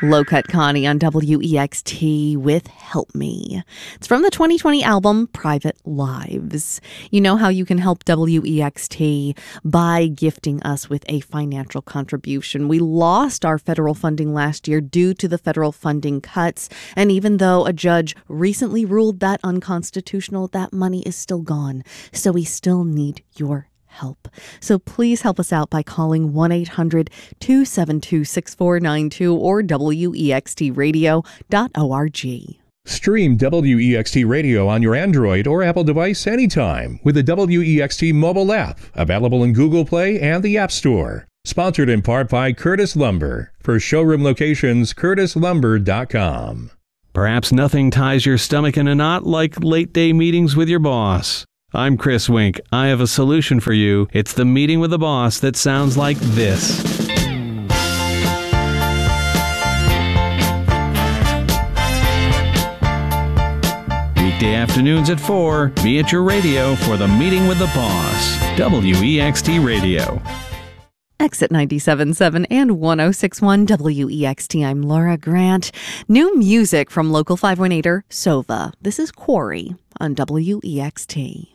Low Cut Connie on WEXT with Help Me. It's from the 2020 album Private Lives. You know how you can help WEXT by gifting us with a financial contribution. We lost our federal funding last year due to the federal funding cuts, and even though a judge recently ruled that unconstitutional, that money is still gone. So we still need your help. So please help us out by calling 1-800-272-6492 or wextradio.org. Stream WEXT Radio on your Android or Apple device anytime with the WEXT mobile app, available in Google Play and the App Store. Sponsored in part by Curtis Lumber. For showroom locations, curtislumber.com. Perhaps nothing ties your stomach in a knot like late-day meetings with your boss. I'm Chris Wink. I have a solution for you. It's the meeting with the boss that sounds like this. Weekday afternoons at 4, be at your radio for the meeting with the boss. WEXT Radio. Exit 97.7 and 106.1 WEXT. I'm Laura Grant. New music from local 518er Sova. This is Quarry on WEXT.